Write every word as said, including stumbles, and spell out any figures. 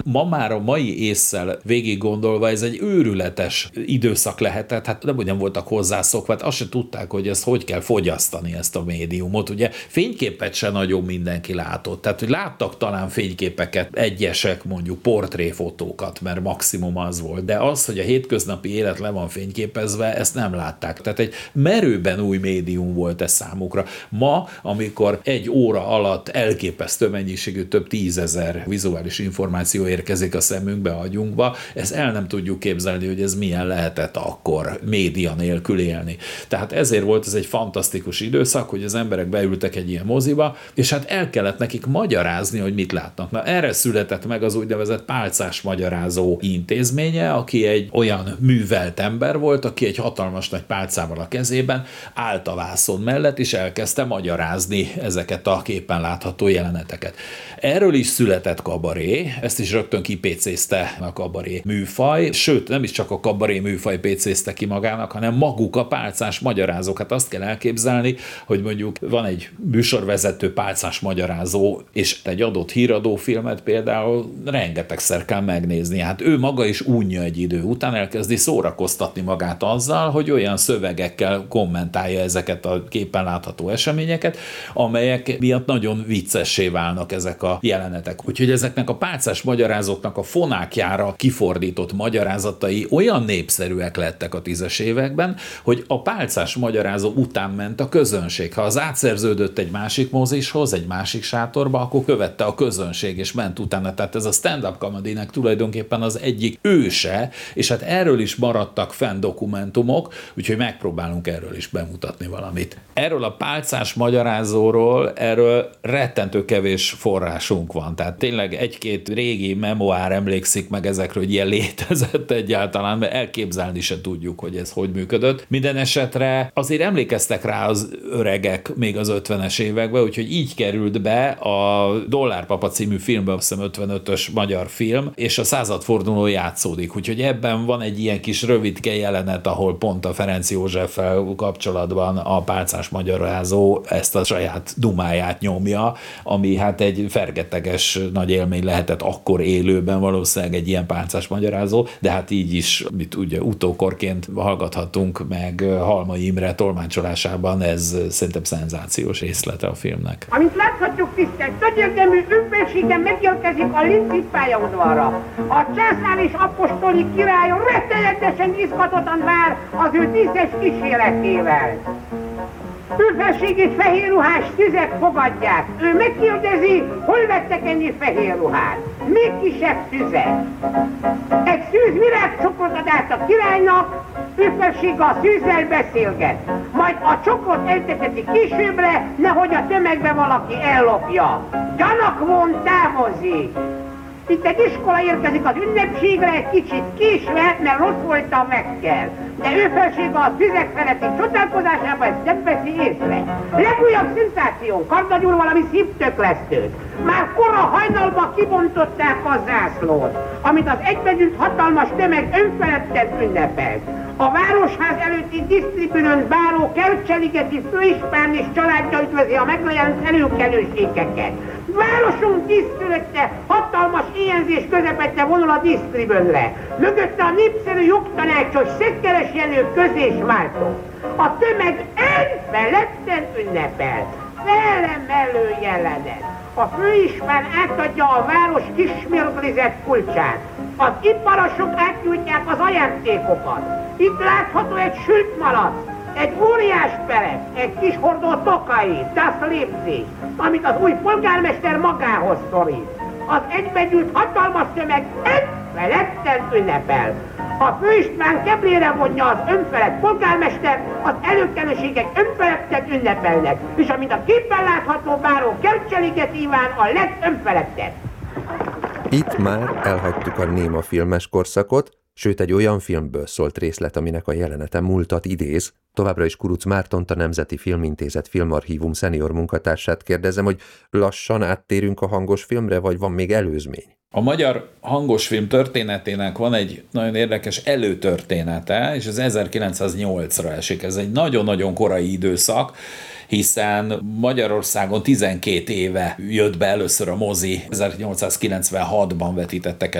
Ma már a mai ésszel végig gondolva ez egy őrületes időszak lehetett, hát nem ugyan voltak hozzászokva, hát azt se tudták, hogy ezt hogy kell fogyasztani, ezt a médiumot. Ugye fényképet se nagyon mindenki látott, tehát hogy láttak talán fényképeket, egyesek mondjuk portréfotókat, mert maximum az volt, de az, hogy a hétköznapi élet le van fényképezve, ezt nem látták. Tehát egy merőben új médium volt ez számukra. Ma, amikor egy óra alatt elképesztő mennyiségű, több tízezer vizuális információ érkezik a szemünkbe, agyunkba, ezt el nem tudjuk képzelni, hogy ez milyen lehetett akkor média nélkül élni. Tehát ezért volt ez egy fantasztikus időszak, hogy az emberek beültek egy ilyen moziba, és hát el kellett nekik magyarázni, hogy mit látnak. Na erre született meg az úgynevezett pálcás magyarázó intézménye, aki egy olyan művelt ember volt, aki egy hatalmas nagy pálcával a kezében állt a vászon mellett, és elkezdte magyarázni ezeket a képen látható jeleneteket. Erről is született kabaré, ezt is rögtön kipécézte a kabaré műfaj, sőt, nem is csak a kabaré műfaj pécézte ki magának, hanem maguk a pálcás magyarázók. Hát azt kell elképzelni, hogy mondjuk van egy műsorvezető pálcás magyarázó, és egy adott híradó filmet például rengetegszer kell megnézni. Hát ő maga is unja egy idő után, elkezdi szórakoztatni magát azzal, hogy olyan szövegekkel kommentálja ezeket a képen látható eseményeket, amelyek miatt nagyon viccessé válnak ezek a jelenetek. Úgyhogy ezeknek a pálcás magyarázóknak a fonákjára kifordított magyarázatai olyan népszerűek lettek a tízes években, hogy a pálcás magyarázó után ment a közönség. Ha az átszerződött egy másik mozishoz, egy másik sátorba, akkor követte a közönség, és ment utána. Tehát ez a stand-up comedynek tulajdonképpen az egyik őse, és hát erről is maradtak fenn dokumentumok, úgyhogy megpróbálunk erről is bemutatni valamit. Erről a pálcás magyarázóról, erről rettentő kevés forrásunk van. Tehát tényleg egy-két régi memoár emlékszik meg ezekről, hogy ilyen létezett egyáltalán, mert elképzelni se tudjuk, hogy ez hogy működött. Minden esetre azért emlékeztek rá az öregek még az ötvenes években, úgyhogy így került be a Dollárpapa című filmben, azt hiszem ötvenötös magyar film, és a századforduló játszódik. Úgyhogy ebben van egy ilyen kis rövidke jelenet, ahol pont a Ferenc Józseffel kapcsolatban a pálcás magyarázó ezt a saját dumáját nyomja, ami hát egy fergeteges nagy élmény lehetett akkor élőben valószínűleg egy ilyen pálcás magyarázó, de hát így is, mit ugye utókorként hallgathatunk meg Halmai Imre tolmácsolásában, ez szerintem szenzációs részlete a filmnek. Amint láthatjuk, tisztelt, nagyérdemű önfélségen megérkezik a Lipcsi pályaudvarra. A császár és apostoli király rettenetesen izgatottan vár az ő tízes kíséretével. Őfelségét fehér ruhás tüzek fogadják. Ő megkérdezi, hol vettek ennyi fehér ruhát. Még kisebb tüzek. Egy szűz virágcsokrot ad át a királynak, őfelsége a szűzzel beszélget. Majd a csokrot elteteti későbbre, nehogy a tömegbe valaki ellopja. Gyanakvón távozik. Itt egy iskola érkezik az ünnepségre, egy kicsit késve, mert rossz volt a megkel. De ő felsége a tüzek feletti csodálkozásában ezt nem veszi észre. Legújabb szenzáció, kardagyúr valami szívtöklesztőt. Már kora hajnalba kibontották a zászlót, amit az egybegyűlt hatalmas tömeg önfeledten ünnepelt. A Városház előtti disztribünön báró Kercseligeti főispán és családja üdvözi a megjelent előkelőségeket. Városunk díszkörötte hatalmas éjjelzés közepette vonul a disztribünre. Mögötte a népszerű jogtanácsos Szekkeres Jenő közésváltó. A tömeg elfeledten ünnepel. Felemelő jelenet. A főispán átadja a város kismirglizett kulcsát. Az iparosok átnyújtják az ajándékokat. Itt látható egy sült malac, egy óriás perec, egy kis hordó tokai, das Lépzés, amit az új polgármester magához szorít. Az egybegyűlt hatalmas tömeg önfeledten ünnepel. A főispán keblére vonja az önfelett polgármester, az előkelőségek önfeledten ünnepelnek, és amint a képen látható báró Kercseliget Iván a legönfelettebb. Itt már elhagytuk a néma filmes korszakot, sőt egy olyan filmből szólt részlet, aminek a jelenete múltat idéz. Továbbra is Kuruc Mártont, a Nemzeti Filmintézet Filmarchívum szenior munkatársát kérdezem, hogy lassan áttérünk a hangos filmre, vagy van még előzmény? A magyar hangosfilm történetének van egy nagyon érdekes előtörténete, és ez ezerkilencszáznyolcra esik. Ez egy nagyon-nagyon korai időszak, hiszen Magyarországon tizenkét éve jött be először a mozi, ezernyolcszázkilencvenhatban vetítettek